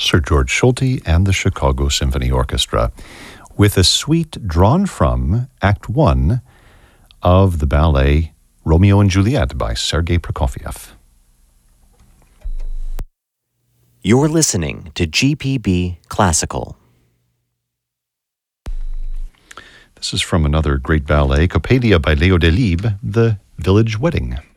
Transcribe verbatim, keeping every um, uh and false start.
Sir George Solti and the Chicago Symphony Orchestra, with a suite drawn from Act One of the ballet Romeo and Juliet by Sergei Prokofiev. You're listening to G P B Classical. This is from another great ballet, Coppelia by Leo Delibes, The Village Wedding.